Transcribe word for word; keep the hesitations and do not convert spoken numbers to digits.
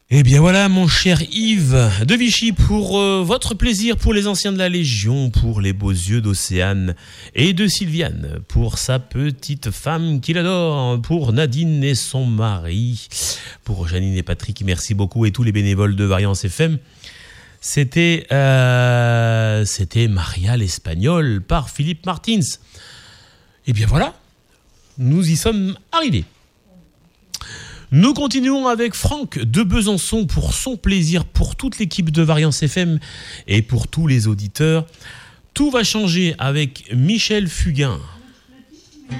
Eh bien voilà, mon cher Yves de Vichy, pour euh, votre plaisir, pour les anciens de la Légion, pour les beaux yeux d'Océane et de Sylviane, pour sa petite femme qu'il adore, pour Nadine et son mari, pour Janine et Patrick, merci beaucoup, et tous les bénévoles de Variance F M. C'était, euh, c'était Maria l'Espagnole par Philippe Martins. Eh bien voilà, nous y sommes arrivés. Nous continuons avec Franck de Besançon pour son plaisir, pour toute l'équipe de Variance F M et pour tous les auditeurs. Tout va changer avec Michel Fugain.